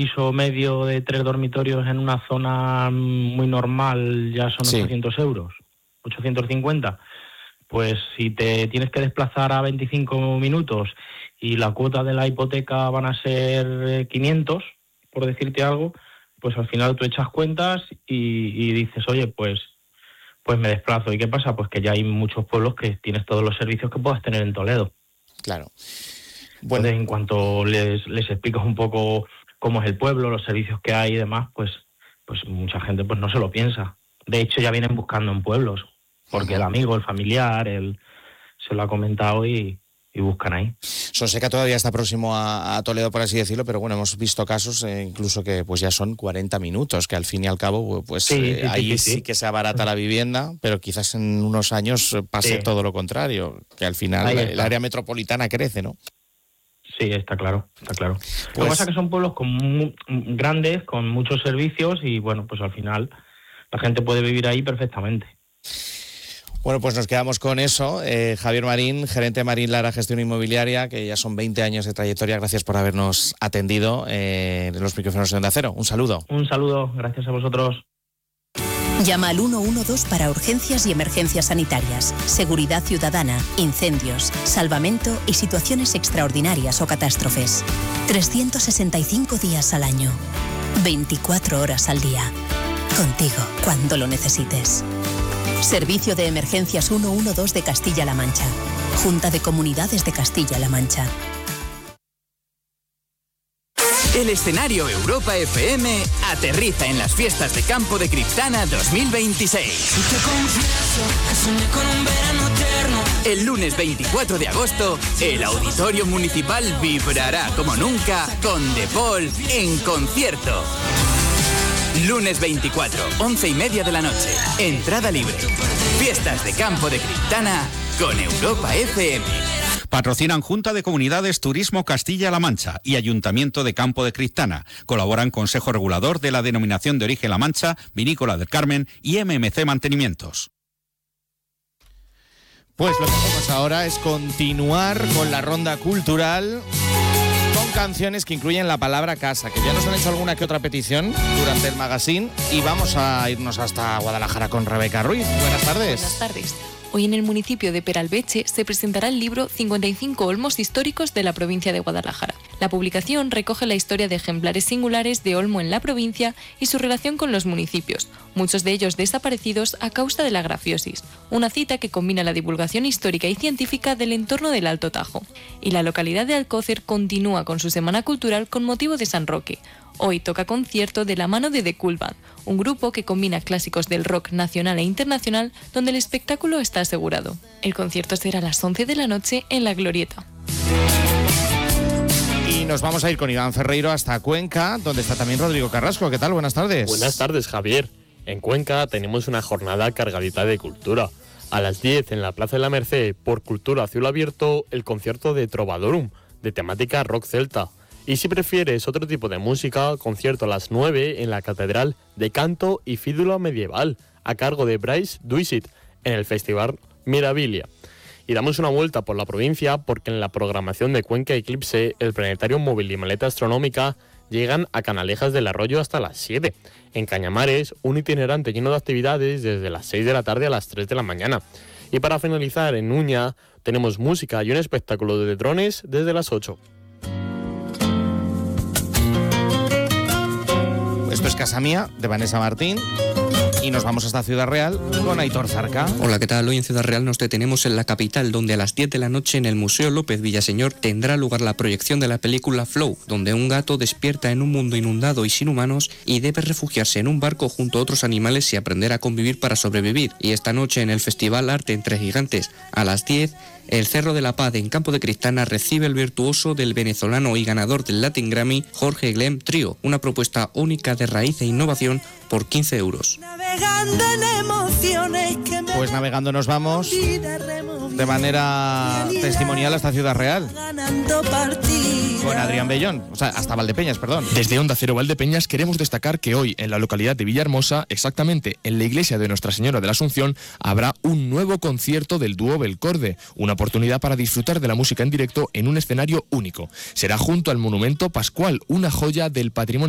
piso medio de 3 dormitorios en una zona muy normal ya son 800 euros, 850. Pues si te tienes que desplazar a 25 minutos y la cuota de la hipoteca van a ser 500, por decirte algo, pues al final tú echas cuentas y dices, oye, pues me desplazo. ¿Y qué pasa? Pues que ya hay muchos pueblos que tienes todos los servicios que puedas tener en Toledo. Claro. Bueno, entonces, en cuanto les explicas un poco cómo es el pueblo, los servicios que hay y demás, pues mucha gente pues no se lo piensa. De hecho, ya vienen buscando en pueblos, porque el amigo, el familiar, se lo ha comentado y buscan ahí. Sonseca todavía está próximo a Toledo, por así decirlo, pero bueno, hemos visto casos incluso que pues ya son 40 minutos, que al fin y al cabo pues ahí sí que se abarata la vivienda, pero quizás en unos años pase todo lo contrario, que al final el área metropolitana crece, ¿no? Sí, está claro. Pues, lo que pasa es que son pueblos grandes, con muchos servicios y bueno, pues al final la gente puede vivir ahí perfectamente. Bueno, pues nos quedamos con eso. Javier Marín, gerente de Marín Lara Gestión Inmobiliaria, que ya son 20 años de trayectoria. Gracias por habernos atendido en los micrófonos de Onda Cero. Un saludo. Un saludo, gracias a vosotros. Llama al 112 para urgencias y emergencias sanitarias, seguridad ciudadana, incendios, salvamento y situaciones extraordinarias o catástrofes. 365 días al año, 24 horas al día. Contigo cuando lo necesites. Servicio de Emergencias 112 de Castilla-La Mancha. Junta de Comunidades de Castilla-La Mancha. El escenario Europa FM aterriza en las fiestas de campo de Criptana 2026. El lunes 24 de agosto, el Auditorio Municipal vibrará como nunca con The Paul en concierto. Lunes 24, 11:30 de la noche. Entrada libre. Fiestas de campo de Criptana con Europa FM. Patrocinan Junta de Comunidades Turismo Castilla-La Mancha y Ayuntamiento de Campo de Criptana. Colaboran Consejo Regulador de la Denominación de Origen La Mancha, Vinícola del Carmen y MMC Mantenimientos. Pues lo que hacemos ahora es continuar con la ronda cultural con canciones que incluyen la palabra casa, que ya nos han hecho alguna que otra petición durante el magazine, y vamos a irnos hasta Guadalajara con Rebeca Ruiz. Buenas tardes. Buenas tardes. Hoy en el municipio de Peralveche se presentará el libro 55 olmos históricos de la provincia de Guadalajara. La publicación recoge la historia de ejemplares singulares de olmo en la provincia y su relación con los municipios, muchos de ellos desaparecidos a causa de la grafiosis, una cita que combina la divulgación histórica y científica del entorno del Alto Tajo. Y la localidad de Alcócer continúa con su semana cultural con motivo de San Roque. Hoy toca concierto de la mano de The Cool Band, un grupo que combina clásicos del rock nacional e internacional, donde el espectáculo está asegurado. El concierto será a las 11 de la noche en La Glorieta. Y nos vamos a ir con Iván Ferreiro hasta Cuenca, donde está también Rodrigo Carrasco. ¿Qué tal? Buenas tardes. Buenas tardes, Javier. En Cuenca tenemos una jornada cargadita de cultura. A las 10 en la Plaza de la Merced, por Cultura a Cielo Abierto, el concierto de Trovadorum, de temática rock celta. Y si prefieres otro tipo de música, concierto a las 9 en la Catedral de Canto y Fídula Medieval, a cargo de Bryce Duisit, en el Festival Mirabilia. Y damos una vuelta por la provincia porque en la programación de Cuenca Eclipse, el planetario móvil y maleta astronómica llegan a Canalejas del Arroyo hasta las 7. En Cañamares, un itinerante lleno de actividades desde las 6 de la tarde a las 3 de la mañana. Y para finalizar, en Uña, tenemos música y un espectáculo de drones desde las 8. Esto es Casa Mía, de Vanessa Martín. Y nos vamos hasta Ciudad Real con Aitor Zarca. Hola, ¿qué tal? Hoy en Ciudad Real nos detenemos en la capital, donde a las 10 de la noche en el Museo López Villaseñor tendrá lugar la proyección de la película Flow, donde un gato despierta en un mundo inundado y sin humanos y debe refugiarse en un barco junto a otros animales y aprender a convivir para sobrevivir. Y esta noche en el Festival Arte entre Gigantes, a las 10, el Cerro de la Paz en Campo de Criptana recibe el virtuoso del venezolano y ganador del Latin Grammy, Jorge Glem Trío, una propuesta única de raíz e innovación por 15 euros. Pues navegando nos vamos de manera testimonial hasta Ciudad Real con Adrián Bellón, o sea, hasta Valdepeñas, perdón. Desde Onda Cero Valdepeñas queremos destacar que hoy en la localidad de Villahermosa, exactamente en la iglesia de Nuestra Señora de la Asunción, habrá un nuevo concierto del dúo Belcorde, una oportunidad para disfrutar de la música en directo en un escenario único. Será junto al Monumento Pascual, una joya del patrimonio